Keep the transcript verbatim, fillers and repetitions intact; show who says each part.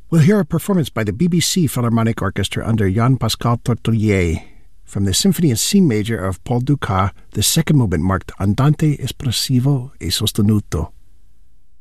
Speaker 1: We'll hear a performance by the B B C Philharmonic Orchestra under Jean-Pascal Tortolier from the Symphony in C major of Paul Dukas, the second movement marked Andante espressivo e sostenuto.